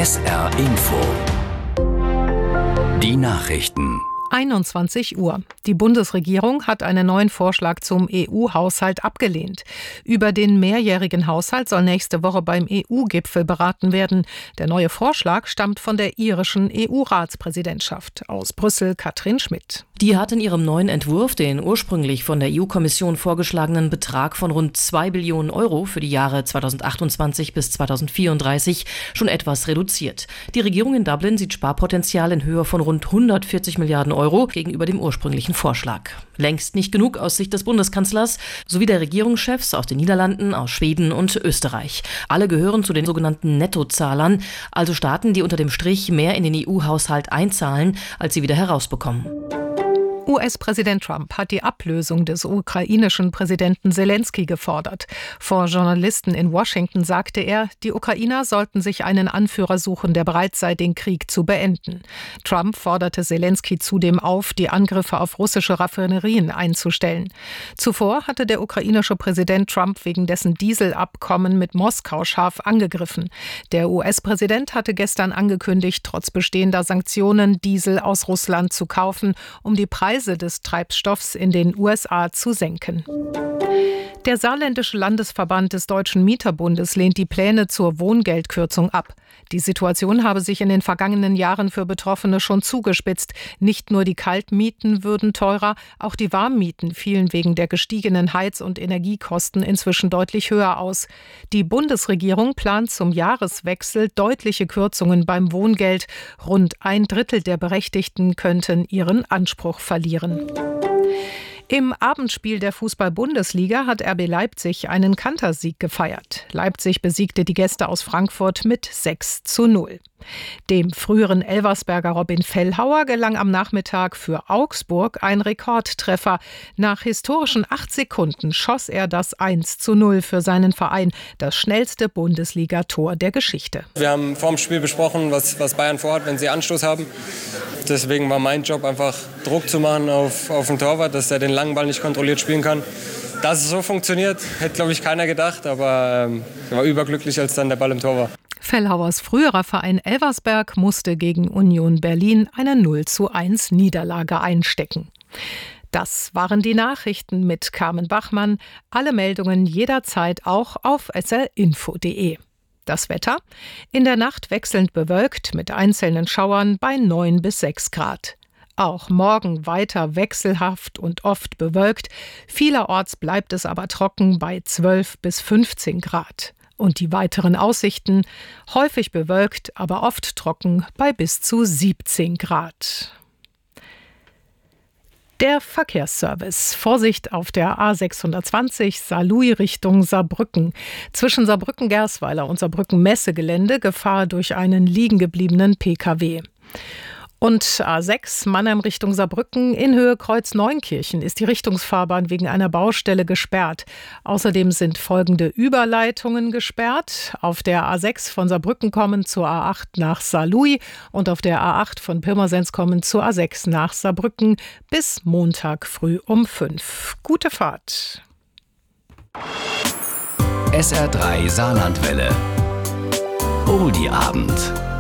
SR Info. Die Nachrichten. 21 Uhr. Die Bundesregierung hat einen neuen Vorschlag zum EU-Haushalt abgelehnt. Über den mehrjährigen Haushalt soll nächste Woche beim EU-Gipfel beraten werden. Der neue Vorschlag stammt von der irischen EU-Ratspräsidentschaft. Aus Brüssel Katrin Schmidt. Die hat in ihrem neuen Entwurf den ursprünglich von der EU-Kommission vorgeschlagenen Betrag von rund 2 Billionen Euro für die Jahre 2028 bis 2034 schon etwas reduziert. Die Regierung in Dublin sieht Sparpotenzial in Höhe von rund 140 Milliarden Euro gegenüber dem ursprünglichen Vorschlag. Längst nicht genug aus Sicht des Bundeskanzlers sowie der Regierungschefs aus den Niederlanden, aus Schweden und Österreich. Alle gehören zu den sogenannten Nettozahlern, also Staaten, die unter dem Strich mehr in den EU-Haushalt einzahlen, als sie wieder herausbekommen. US-Präsident Trump hat die Ablösung des ukrainischen Präsidenten Selenskyj gefordert. Vor Journalisten in Washington sagte er, die Ukrainer sollten sich einen Anführer suchen, der bereit sei, den Krieg zu beenden. Trump forderte Selenskyj zudem auf, die Angriffe auf russische Raffinerien einzustellen. Zuvor hatte der ukrainische Präsident Trump wegen dessen Dieselabkommen mit Moskau scharf angegriffen. Der US-Präsident hatte gestern angekündigt, trotz bestehender Sanktionen Diesel aus Russland zu kaufen, um die Preise des Treibstoffs in den USA zu senken. Der Saarländische Landesverband des Deutschen Mieterbundes lehnt die Pläne zur Wohngeldkürzung ab. Die Situation habe sich in den vergangenen Jahren für Betroffene schon zugespitzt. Nicht nur die Kaltmieten würden teurer, auch die Warmmieten fielen wegen der gestiegenen Heiz- und Energiekosten inzwischen deutlich höher aus. Die Bundesregierung plant zum Jahreswechsel deutliche Kürzungen beim Wohngeld. Rund 1/3 der Berechtigten könnten ihren Anspruch verlieren. Im Abendspiel der Fußball-Bundesliga hat RB Leipzig einen Kantersieg gefeiert. Leipzig besiegte die Gäste aus Frankfurt mit 6:0. Dem früheren Elversberger Robin Fellhauer gelang am Nachmittag für Augsburg ein Rekordtreffer. Nach historischen 8 Sekunden schoss er das 1:0 für seinen Verein, das schnellste Bundesligator der Geschichte. Wir haben vor dem Spiel besprochen, was Bayern vorhat, wenn sie Anstoß haben. Deswegen war mein Job einfach Druck zu machen auf den Torwart, dass er den langen Ball nicht kontrolliert spielen kann. Dass es so funktioniert, hätte, glaube ich, keiner gedacht. Aber ich war überglücklich, als dann der Ball im Tor war. Fellhauers früherer Verein Elversberg musste gegen Union Berlin eine 0:1 Niederlage einstecken. Das waren die Nachrichten mit Carmen Bachmann. Alle Meldungen jederzeit auch auf srinfo.de. Das Wetter? In der Nacht wechselnd bewölkt mit einzelnen Schauern bei 9 bis 6 Grad. Auch morgen weiter wechselhaft und oft bewölkt. Vielerorts bleibt es aber trocken bei 12 bis 15 Grad. Und die weiteren Aussichten? Häufig bewölkt, aber oft trocken bei bis zu 17 Grad. Der Verkehrsservice. Vorsicht auf der A620 Saarlouis Richtung Saarbrücken. Zwischen Saarbrücken-Gersweiler und Saarbrücken-Messegelände Gefahr durch einen liegengebliebenen Pkw. Und A6 Mannheim Richtung Saarbrücken in Höhe Kreuz Neunkirchen ist die Richtungsfahrbahn wegen einer Baustelle gesperrt. Außerdem sind folgende Überleitungen gesperrt. Auf der A6 von Saarbrücken kommen zur A8 nach Saarlouis und auf der A8 von Pirmasens kommen zur A6 nach Saarbrücken bis Montag früh um 5. Gute Fahrt. SR3 Saarlandwelle. Oldie Abend.